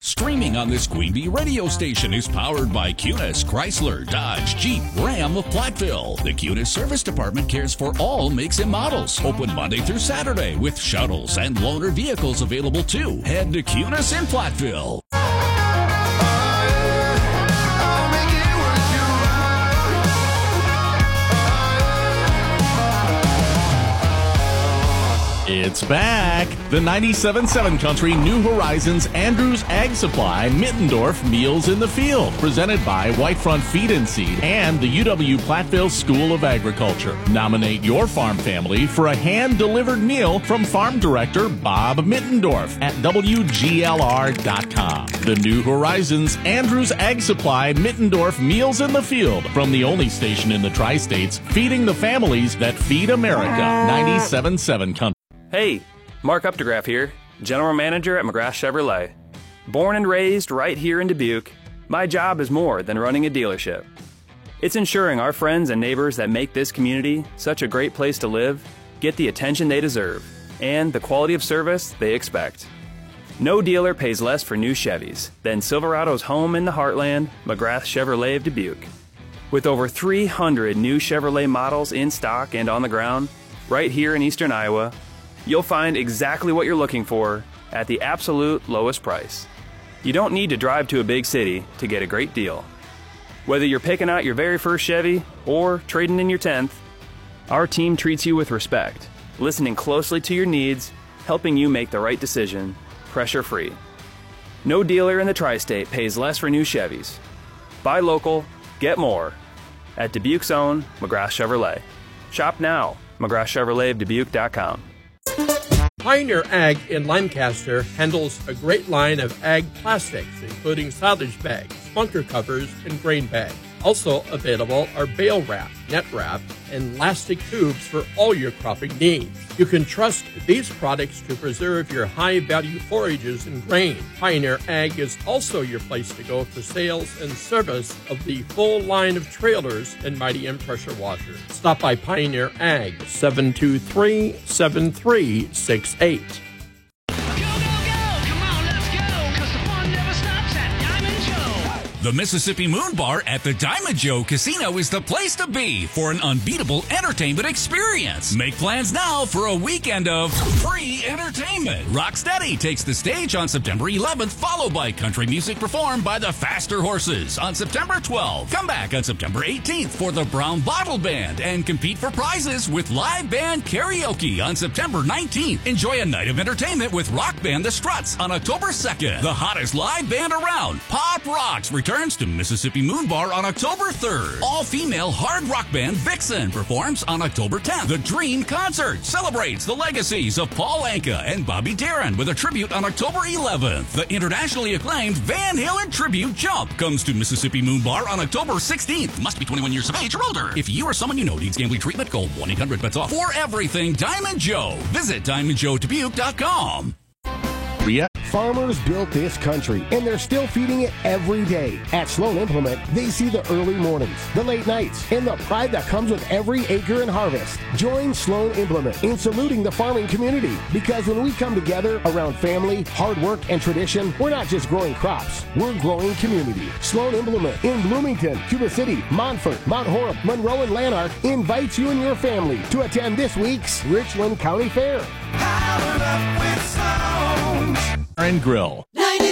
Streaming on this Queen Bee radio station is powered by Cunis, Chrysler, Dodge, Jeep, Ram of Platteville. The Cunis Service Department cares for all makes and models. Open Monday through Saturday with shuttles and loaner vehicles available too. Head to Cunis in Platteville. It's back. The 97.7 Country New Horizons Andrews Ag Supply Mittendorf Meals in the Field, presented by Whitefront Feed and Seed and the UW Platteville School of Agriculture. Nominate your farm family for a hand-delivered meal from Farm Director Bob Mittendorf at WGLR.com. The New Horizons Andrews Ag Supply Mittendorf Meals in the Field, from the only station in the Tri-States feeding the families that feed America. 97.7 Country. Hey, Mark Updegraff here, General Manager at McGrath Chevrolet. Born and raised right here in Dubuque, my job is more than running a dealership. It's ensuring our friends and neighbors that make this community such a great place to live get the attention they deserve and the quality of service they expect. No dealer pays less for new Chevys than Silverado's home in the heartland, McGrath Chevrolet of Dubuque. With over 300 new Chevrolet models in stock and on the ground, right here in eastern Iowa, you'll find exactly what you're looking for at the absolute lowest price. You don't need to drive to a big city to get a great deal. Whether you're picking out your very first Chevy or trading in your 10th, our team treats you with respect, listening closely to your needs, helping you make the right decision, pressure-free. No dealer in the Tri-State pays less for new Chevys. Buy local, get more at Dubuque's own McGrath Chevrolet. Shop now, McGrathChevroletofDubuque.com. Pioneer Ag in Lancaster handles a great line of ag plastics, including silage bags, bunker covers, and grain bags. Also available are bale wrap, net wrap, and elastic tubes for all your cropping needs. You can trust these products to preserve your high-value forages and grain. Pioneer Ag is also your place to go for sales and service of the full line of trailers and Mighty M pressure washers. Stop by Pioneer Ag, 723-7368. The Mississippi Moon Bar at the Diamond Joe Casino is the place to be for an unbeatable entertainment experience. Make plans now for a weekend of free entertainment. Rocksteady takes the stage on September 11th, followed by country music performed by the Faster Horses on September 12th. Come back on September 18th for the Brown Bottle Band and compete for prizes with live band karaoke on September 19th. Enjoy a night of entertainment with rock band The Struts on October 2nd. The hottest live band around, Pop Rocks, returns to Mississippi Moon Bar on October 3rd. All-female hard rock band Vixen performs on October 10th. The Dream Concert celebrates the legacies of Paul Anka and Bobby Darin with a tribute on October 11th. The internationally acclaimed Van Halen tribute Jump comes to Mississippi Moon Bar on October 16th. Must be 21 years of age or older. If you or someone you know needs gambling treatment, call 1-800-BETS-OFF. For everything Diamond Joe, visit DiamondJoeDubuque.com. Farmers built this country, and they're still feeding it every day. At Sloan Implement, they see the early mornings, the late nights, and the pride that comes with every acre and harvest. Join Sloan Implement in saluting the farming community, because when we come together around family, hard work, and tradition, we're not just growing crops, we're growing community. Sloan Implement in Bloomington, Cuba City, Montfort, Mount Horeb, Monroe, and Lanark invites you and your family to attend this week's Richland County Fair. And Grill.